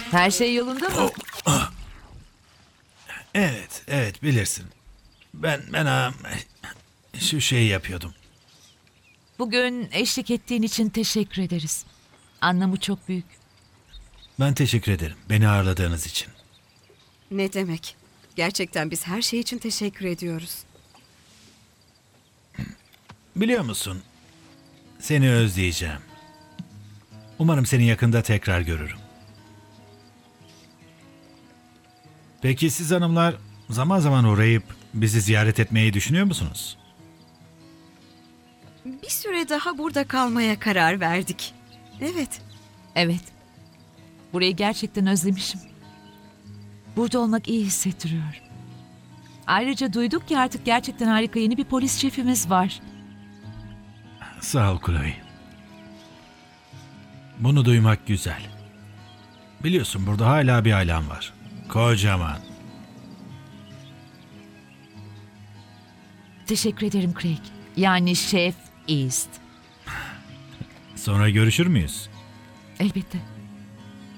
Her şey yolunda mı? Evet bilirsin. Ben şu şeyi yapıyordum. Bugün eşlik ettiğin için teşekkür ederiz. Anlamı çok büyük. Ben teşekkür ederim beni ağırladığınız için. Ne demek? Gerçekten biz her şey için teşekkür ediyoruz. Biliyor musun? Seni özleyeceğim. Umarım seni yakında tekrar görürüm. Peki siz hanımlar zaman zaman uğrayıp bizi ziyaret etmeyi düşünüyor musunuz? Bir süre daha burada kalmaya karar verdik. Evet. Evet. Burayı gerçekten özlemişim. Burada olmak iyi hissettiriyor. Ayrıca duyduk ki artık gerçekten harika yeni bir polis şefimiz var. Sağ ol Chloe. Bunu duymak güzel. Biliyorsun burada hala bir ailem var. Kocaman. Teşekkür ederim Craig. Yani Şef East. Sonra görüşür müyüz? Elbette.